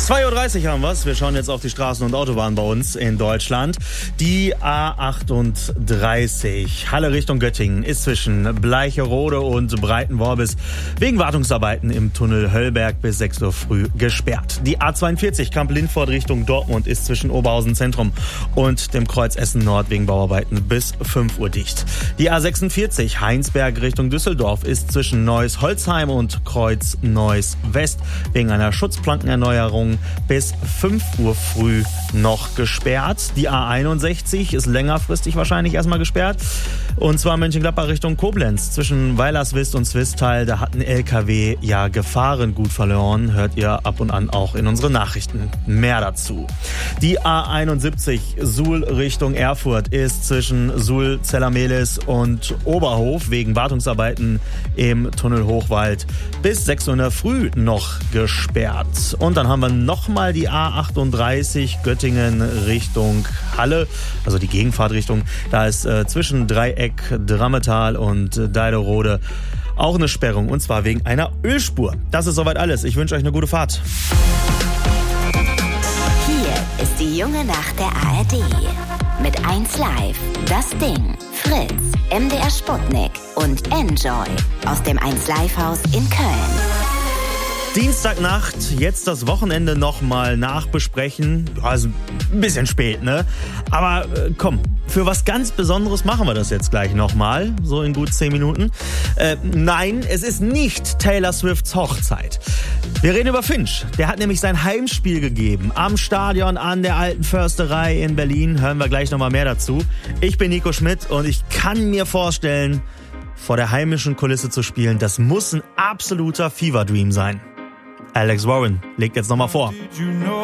2.30 Uhr haben wir's. Wir schauen jetzt auf die Straßen und Autobahnen bei uns in Deutschland. Die A38 Halle Richtung Göttingen ist zwischen Bleicherode und Breitenworbis wegen Wartungsarbeiten im Tunnel Höllberg bis 6 Uhr früh gesperrt. Die A42 Kamp-Lindfort Richtung Dortmund ist zwischen Oberhausen Zentrum und dem Kreuz Essen Nord wegen Bauarbeiten bis 5 Uhr dicht. Die A46 Heinsberg Richtung Düsseldorf ist zwischen Neuss-Holzheim und Kreuz Neuss West wegen einer Schutzplankenerneuerung bis 5 Uhr früh noch gesperrt. Die A61 ist längerfristig wahrscheinlich erstmal gesperrt. Und zwar Mönchengladbach Richtung Koblenz. Zwischen Weilerswist und Swistal, da hat ein LKW ja Gefahrengut verloren. Hört ihr ab und an auch in unseren Nachrichten. Mehr dazu. Die A71 Suhl Richtung Erfurt ist zwischen Suhl, Zellermehlis und Oberhof wegen Wartungsarbeiten im Tunnel Hochwald bis 6 Uhr in der Früh noch gesperrt. Und dann haben wir nochmal die A38 Göttingen Richtung Halle, also die Gegenfahrtrichtung. Da ist zwischen Dreieck, Drammetal und Deiderode auch eine Sperrung, und zwar wegen einer Ölspur. Das ist soweit alles. Ich wünsche euch eine gute Fahrt. Hier ist die junge Nacht der ARD. Mit 1 Live, Das Ding, Fritz, MDR Sputnik und Enjoy aus dem 1 Live Haus in Köln. Dienstagnacht, jetzt das Wochenende nochmal nachbesprechen. Also ein bisschen spät, ne? Aber komm, für was ganz Besonderes machen wir das jetzt gleich nochmal, so in gut 10 Minuten. Nein, es ist nicht Taylor Swifts Hochzeit. Wir reden über Finch. Der hat nämlich sein Heimspiel gegeben am Stadion an der Alten Försterei in Berlin. Hören wir gleich nochmal mehr dazu. Ich bin Nico Schmidt und ich kann mir vorstellen, vor der heimischen Kulisse zu spielen, das muss ein absoluter Fever Dream sein. Alex Warren legt jetzt nochmal vor.